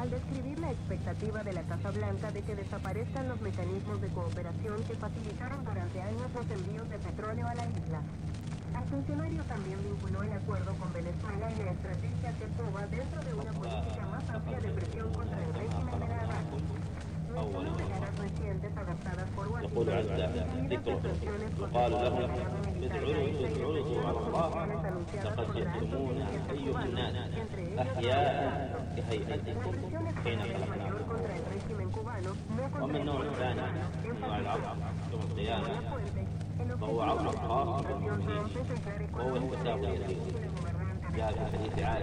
al describir la expectativa de la Casa Blanca de que desaparezcan los mecanismos de cooperación que facilitaron durante años los envíos de petróleo a la isla. El funcionario también vinculó el acuerdo con Venezuela y la estrategia de Cuba dentro de una política más amplia de presión contra el régimen de la Habana. Mencionó medidas recientes adoptadas por يقول Washington, عز incluidas ذكره sanciones يقال contra لهم el militar ادعوا على الله لقد جئتمونا بينات أحياء كهيئتكم حين خلقناكم ومن نوع ثاني من العرض يوم القيامة وهو عرض خاص بالمؤمنين وهو الكتاب اليسير جاء في حديث عائشة